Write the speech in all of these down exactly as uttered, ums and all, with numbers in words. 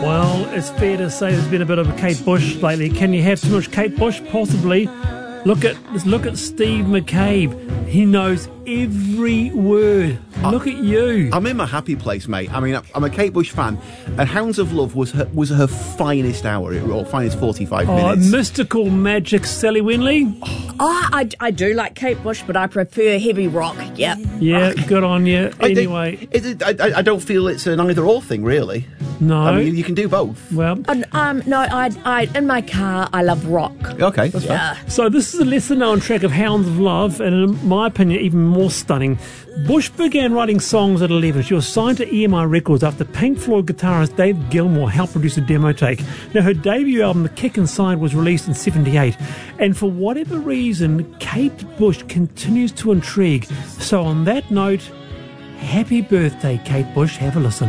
Well, it's fair to say there's been a bit of a Kate Bush lately. Can you have too much Kate Bush? Possibly. Look at look at Steve McCabe. He knows every word. I, look at you. I'm in my happy place, mate. I mean, I'm a Kate Bush fan, and Hounds of Love was her, was her finest hour, or finest forty-five oh, minutes. Mystical magic, Sally Winley. Oh, I, I do like Kate Bush, but I prefer heavy rock. Yep. Yeah, rock. good on you. I Anyway. Think, is it, I, I don't feel it's an either-or thing, really. No. I mean, you can do both. Well. Um, um, no, I, I, in my car, I love rock. Okay, that's yeah. fine. So this is a lesser-known track of Hounds of Love, and in my opinion, even more stunning. Bush began writing songs at eleven. She was signed to E M I Records after Pink Floyd guitarist Dave Gilmour helped produce a demo take. Now, her debut album, The Kick Inside, was released in seventy-eight. And for whatever reason, Kate Bush continues to intrigue. So on that note, happy birthday, Kate Bush. Have a listen.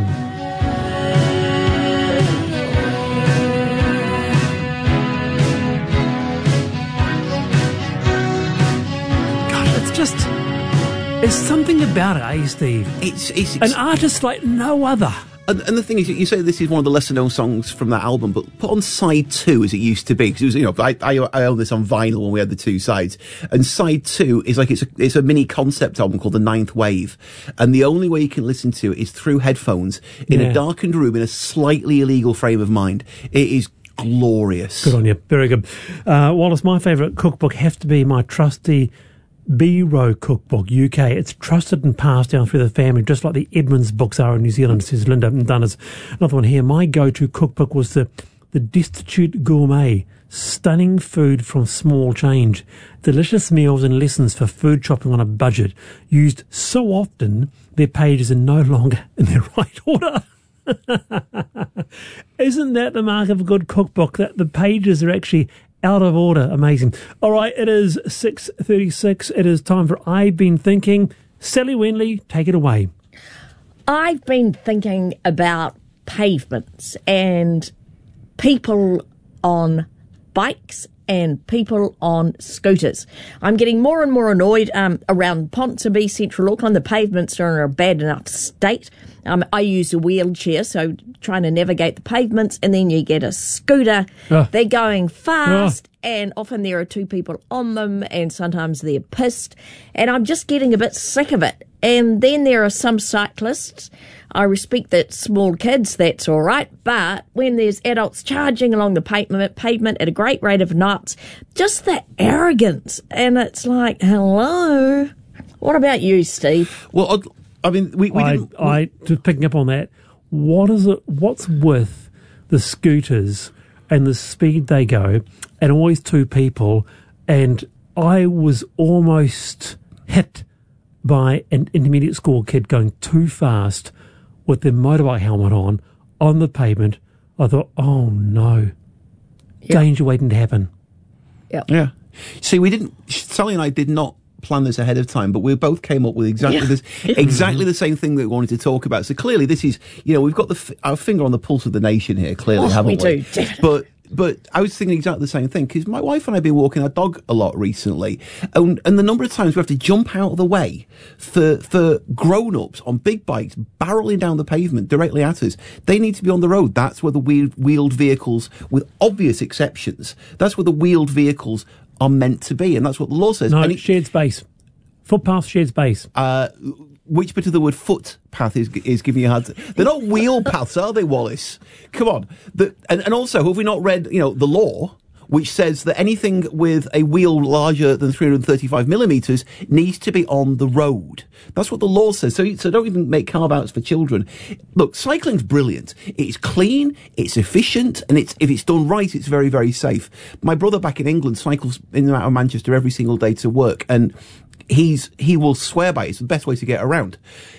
Gosh, it's just... There's something about it, eh, Steve? It's, it's, An artist like no other. And, and the thing is, you say this is one of the lesser-known songs from that album, but put on side two as it used to be, because it was, you know, I, I, I own this on vinyl when we had the two sides, and side two is like it's a, it's a mini concept album called The Ninth Wave, and the only way you can listen to it is through headphones in Yeah. a darkened room in a slightly illegal frame of mind. It is glorious. Good on you. Very good. Uh, Wallace, my favourite cookbook has to be my trusty B-Row Cookbook U K. It's trusted and passed down through the family, just like the Edmonds books are in New Zealand, says Linda Dunners. Another one here. My go-to cookbook was the, the Destitute Gourmet. Stunning food from small change. Delicious meals and lessons for food shopping on a budget. Used so often, their pages are no longer in their right order. Isn't that the mark of a good cookbook, that the pages are actually out of order? Amazing. All right, it is six thirty-six. It is time for I've Been Thinking. Sally Winley, take it away. I've been thinking about pavements and people on bikes and people on scooters. I'm getting more and more annoyed um, around Ponsonby, Central Auckland. The pavements are in a bad enough state. Um, I use a wheelchair, so trying to navigate the pavements, and then you get a scooter. Oh. They're going fast, oh. and often there are two people on them, and sometimes they're pissed, and I'm just getting a bit sick of it. And then there are some cyclists. I respect that small kids, that's all right, but when there's adults charging along the pavement, pavement at a great rate of knots, just the arrogance, and it's like, hello. What about you, Steve? Well, I mean, we, we I, didn't... I, just picking up on that, what is it, what's with the scooters and the speed they go, and always two people, and I was almost hit by an intermediate school kid going too fast with their motorbike helmet on, on the pavement. I thought, oh no, Yep. danger waiting to happen. Yep. Yeah. See, we didn't... Sally and I did not plan this ahead of time, but we both came up with exactly Yeah. this, exactly the same thing that we wanted to talk about. So clearly, this is, you know, we've got the f- our finger on the pulse of the nation here. Clearly, Oh, haven't we we? do, definitely. But but I was thinking exactly the same thing, because my wife and I have been walking our dog a lot recently, and, and the number of times we have to jump out of the way for for grown-ups on big bikes barreling down the pavement directly at us. They need to be on the road. That's where the wheeled, wheeled vehicles, with obvious exceptions, that's where the wheeled vehicles are meant to be, and that's what the law says. No, And it- shared space. Footpath, shared space. Uh, which bit of the word footpath is is giving you a hard time? They're not wheel paths, are they, Wallace? Come on. The, and, and also, have we not read, you know, the law, which says that anything with a wheel larger than three hundred thirty-five millimetres needs to be on the road. That's what the law says. So, so don't even make carve-outs for children. Look, cycling's brilliant. It's clean, it's efficient, and it's if it's done right, it's very, very safe. My brother back in England cycles in and out of Manchester every single day to work, and he's he will swear by it. It's the best way to get around.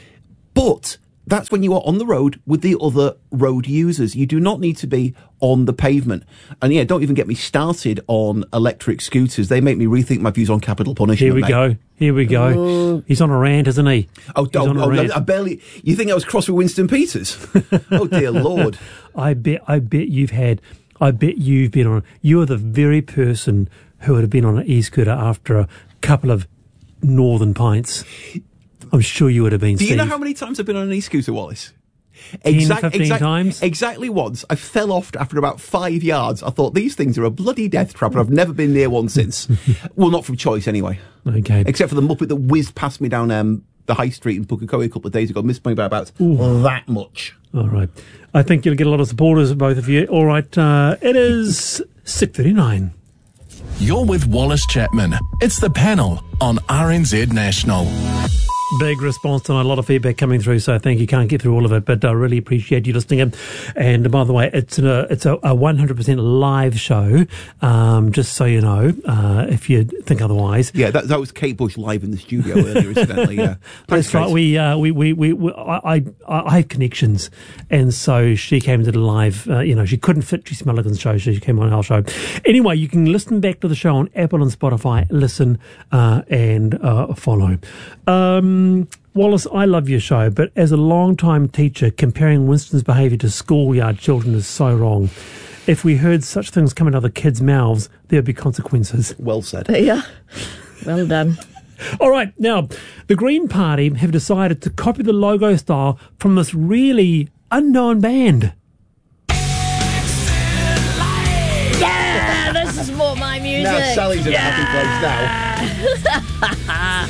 But that's when you are on the road with the other road users. You do not need to be on the pavement. And yeah, don't even get me started on electric scooters. They make me rethink my views on capital punishment. Here we mate. go. Here we go. Ooh. He's on a rant, isn't he? Oh, He's don't, on a oh rant. I barely. You think I was cross with Winston Peters? Oh dear Lord! I bet. I bet you've had. I bet you've been on. You are the very person who would have been on an e-scooter after a couple of northern pints. I'm sure you would have been. Do you Steve. know how many times I've been on an e-scooter, Wallace? Exact, fifteen exact, times? Exactly once. I fell off after about five yards. I thought, these things are a bloody death trap, and I've never been near one since. Well, not from choice, anyway. Okay. Except for the Muppet that whizzed past me down um, the high street in Pukekohe a couple of days ago. Missed me by about Ooh. that much. All right. I think you'll get a lot of supporters, both of you. All right. Uh, it is six thirty-nine. You're with Wallace Chapman. It's The Panel on R N Z National. Big response tonight, a lot of feedback coming through, so I think you can't get through all of it, but I really appreciate you listening in. And by the way, it's a, it's a, a one hundred percent live show, um, just so you know, uh, if you think otherwise. Yeah, that, that was Kate Bush live in the studio earlier, incidentally, yeah. That's right, we, uh, we, we, we, we I, I, I have connections, and so she came to the live, uh, you know, she couldn't fit Tracy Mulligan's show, so she came on our show. Anyway, you can listen back to the show on Apple and Spotify, listen, uh, and, uh, follow. Um, Wallace, I love your show, but as a long-time teacher, comparing Winston's behaviour to schoolyard children is so wrong. If we heard such things coming out of the kids' mouths, there'd be consequences. Well said. Yeah, well done. All right, now, the Green Party have decided to copy the logo style from this really unknown band. Yeah, this is more my music. Now Sally's in yeah. a happy place now.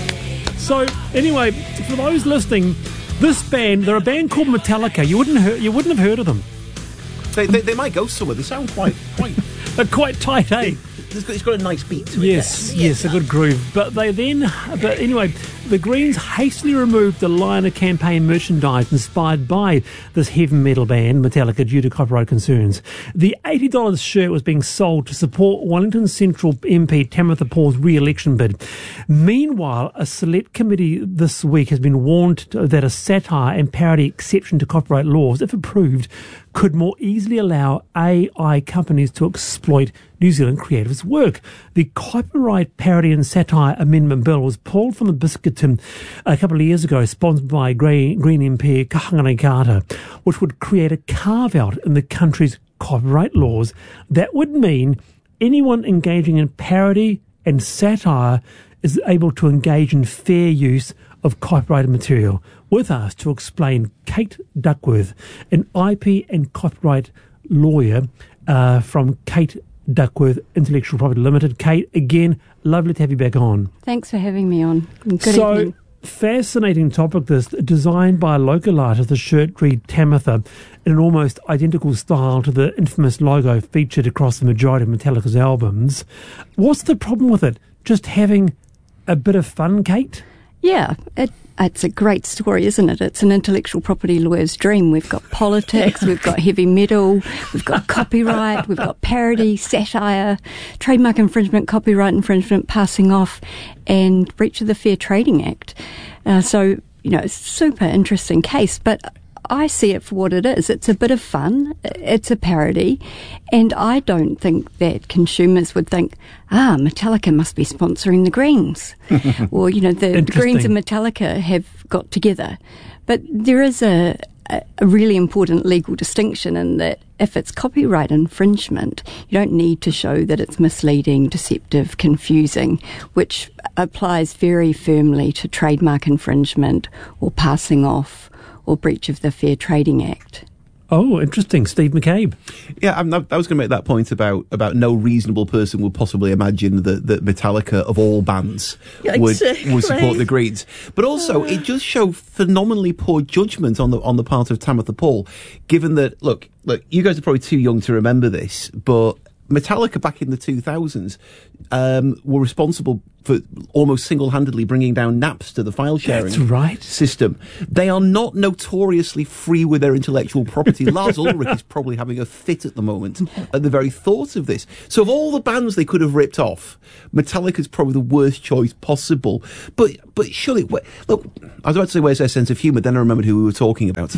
So, anyway, for those listening, this band, they're a band called Metallica. You wouldn't hear, you wouldn't have heard of them. They, they, they might go somewhere. They sound quite... quite They're quite tight, eh? It's got, it's got a nice beat to it. Yes, yes, a good groove. But they then... But anyway, the Greens hastily removed the line of campaign merchandise inspired by this heavy metal band, Metallica, due to copyright concerns. The eighty dollars shirt was being sold to support Wellington Central M P Tamitha Paul's re-election bid. Meanwhile, a select committee this week has been warned that a satire and parody exception to copyright laws, if approved, could more easily allow A I companies to exploit New Zealand creatives' work. The Copyright Parody and Satire Amendment Bill was pulled from the biscuit tin a couple of years ago, sponsored by Green, Green M P Kahangane Carter, which would create a carve-out in the country's copyright laws. That would mean anyone engaging in parody and satire is able to engage in fair use of copyrighted material. With us to explain, Kate Duckworth, an I P and copyright lawyer uh, from Kate Duckworth Intellectual Property Limited. Kate, again, lovely to have you back on. Thanks for having me on. Good so, evening. Fascinating topic this, designed by a local artist. The shirt read Tamitha in an almost identical style to the infamous logo featured across the majority of Metallica's albums. What's the problem with it? Just having a bit of fun, Kate? Yeah, it, it's a great story, isn't it? It's an intellectual property lawyer's dream. We've got politics, we've got heavy metal, we've got copyright, we've got parody, satire, trademark infringement, copyright infringement, passing off, and breach of the Fair Trading Act. Uh, so, you know, super interesting case, but I see it for what it is. It's a bit of fun. It's a parody. And I don't think that consumers would think, ah, Metallica must be sponsoring the Greens. Or, you know, the, the Greens and Metallica have got together. But there is a, a, a really important legal distinction in that if it's copyright infringement, you don't need to show that it's misleading, deceptive, confusing, which applies very firmly to trademark infringement or passing off or breach of the Fair Trading Act. Oh, interesting. Steve McCabe. Yeah, I'm, I was going to make that point about, about no reasonable person would possibly imagine that, that Metallica, of all bands, would, exactly. would support the Greens. But also, it does show phenomenally poor judgment on the on the part of Tamitha Paul, given that, look, look, you guys are probably too young to remember this, but Metallica back in the two thousands um, were responsible for almost single-handedly bringing down Napster, the file-sharing That's right. system. They are not notoriously free with their intellectual property. Lars Ulrich is probably having a fit at the moment at the very thought of this. So of all the bands they could have ripped off, Metallica's probably the worst choice possible. But but surely, look, I was about to say, where's their sense of humour? Then I remembered who we were talking about.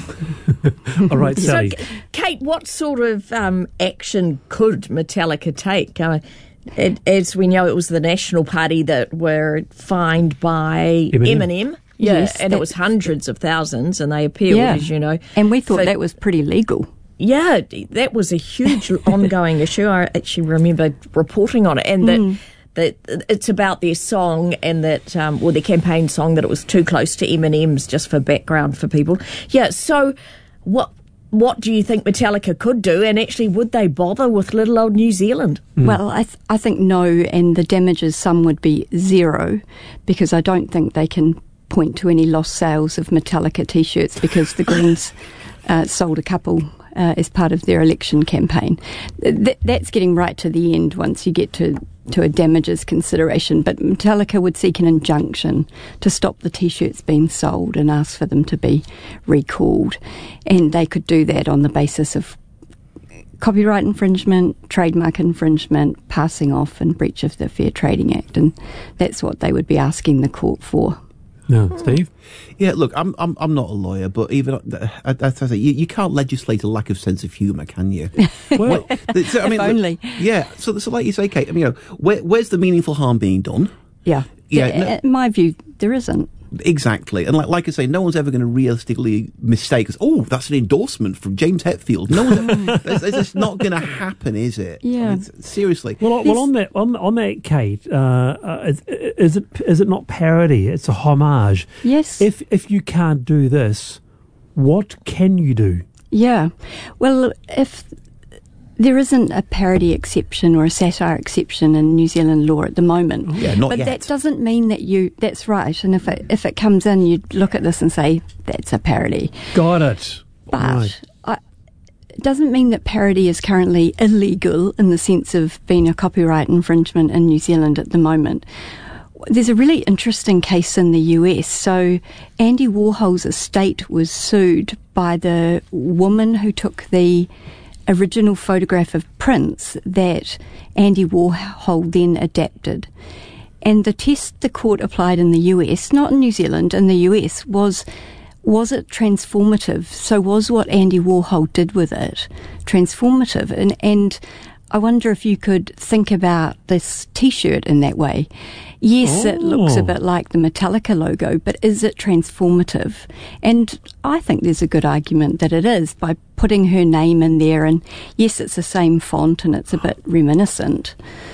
All right, Sally. So, Kate, what sort of um, action could Metallica take? Uh, It, as we know, it was the National Party that were fined by Eminem. Eminem. Yeah, Yes, and that- it was hundreds of thousands, and they appealed, Yeah. as you know. And we thought for- that was pretty legal. Yeah, that was a huge ongoing issue. I actually remember reporting on it, and that, that it's about their song and that, um, well, their campaign song, that it was too close to Eminem's, just for background for people. Yeah, so what what do you think Metallica could do, and actually would they bother with little old New Zealand? Mm. Well, I, th- I think no, and the damages sum would be zero, because I don't think they can point to any lost sales of Metallica T-shirts, because the Greens uh, sold a couple uh, as part of their election campaign. Th- that's getting right to the end once you get to, to a damages consideration. But Metallica would seek an injunction to stop the T-shirts being sold and ask for them to be recalled. And they could do that on the basis of copyright infringement, trademark infringement, passing off, and breach of the Fair Trading Act. And that's what they would be asking the court for. No, Steve? Yeah, look, I'm I'm I'm not a lawyer, but even I, I, I, you, you can't legislate a lack of sense of humour, can you? Well, so, I mean, if only. Look, yeah. So, so like you say, Kate, I mean, you know, where, where's the meaningful harm being done? Yeah. Yeah, yeah no- in my view, there isn't. Exactly, and like like I say, no one's ever going to realistically mistake us. Oh, that's an endorsement from James Hetfield. No one's. It's it's not going to happen, is it? Yeah. I mean, it's- seriously. Well, well, on that, on, on that, Kate, uh, uh, is, is it is it not parody? It's a homage. Yes. If if you can't do this, what can you do? Yeah. Well, if there isn't a parody exception or a satire exception in New Zealand law at the moment. Yeah, not but yet. that doesn't mean that you, that's right. And if it, if it comes in, you look at this and say, that's a parody. Got it. But Right. I, it doesn't mean that parody is currently illegal in the sense of being a copyright infringement in New Zealand at the moment. There's a really interesting case in the U S. So Andy Warhol's estate was sued by the woman who took the original photograph of Prince that Andy Warhol then adapted. And the test the court applied in the U S, not in New Zealand, in the U S, was was it transformative? So was what Andy Warhol did with it transformative? And, and I wonder if you could think about this T-shirt in that way. Yes, it looks a Oh. bit like the Metallica logo, but is it transformative? And I think there's a good argument that it is, by putting her name in there. And yes, it's the same font and it's a bit reminiscent.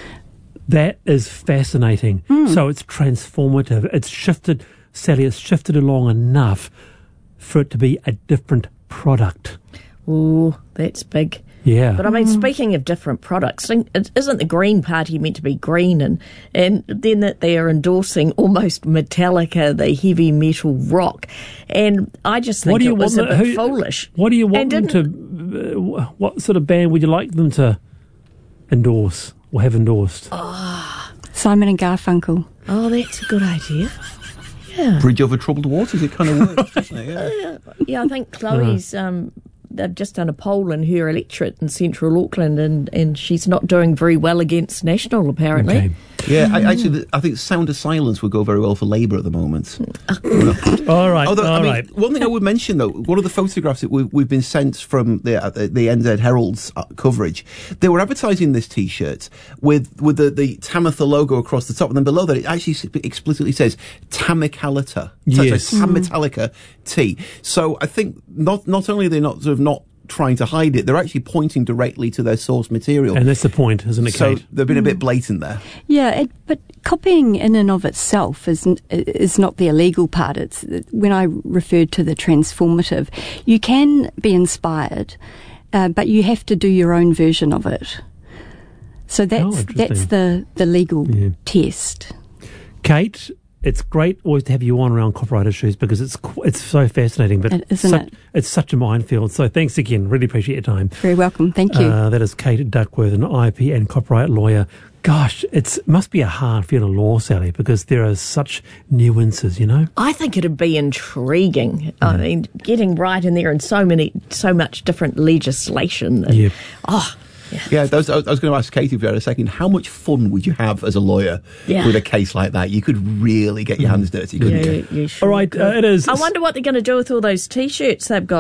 That is fascinating. Hmm. So it's transformative. It's shifted, Sally, it's shifted along enough for it to be a different product. Ooh, that's big. Yeah. But I mean, speaking of different products, think- it- isn't the Green Party meant to be green? And, and then that they are endorsing almost Metallica, the heavy metal rock. And I just think What do you it was want a the- bit who- foolish. What do you want And them to... Uh, what sort of band would you like them to endorse or have endorsed? Simon and Garfunkel. Oh, that's a good idea. Yeah. Bridge over troubled waters. It kind of works, doesn't it? Yeah. Yeah, I think Chloe's... Um, they've just done a poll in her electorate in central Auckland, and, and she's not doing very well against National, apparently. Okay. Yeah, I, actually, the- I think Sound of Silence would go very well for Labour at the moment. All right, Although, all I mean, right. one thing I would mention, though, one of the photographs that we've, we've been sent from the uh, the N Z Herald's uh, coverage, they were advertising this T-shirt with with the, the Tamitha logo across the top, and then below that it actually s- explicitly says Tamicalita. Yes. So Tametallica T. So I think not not only are they not sort of not trying to hide it, they're actually pointing directly to their source material. And that's the point, isn't it, so Kate? they've been a bit blatant there. Yeah, it, but copying in and of itself is n- is not the illegal part. It's when I referred to the transformative. You can be inspired, uh, but you have to do your own version of it. So that's interesting. that's the the legal Yeah. test. Kate, it's great always to have you on around copyright issues because it's qu- it's so fascinating, but It- isn't such, it? it's such a minefield. So thanks again. Really appreciate your time. Very welcome. Thank you. Uh, that is Kate Duckworth, an I P and copyright lawyer. Gosh, it's, it must be a hard field of law, Sally, because there are such nuances, you know? I think it'd be intriguing. I mean, getting right in there and so many, so much different legislation. And, Yep. Oh, Yeah, that was, I was going to ask Katie for a second. How much fun would you have as a lawyer Yeah. with a case like that? You could really get your hands dirty, couldn't yeah, you? you sure All right, could. uh, it is. I wonder what they're going to do with all those T-shirts they've got.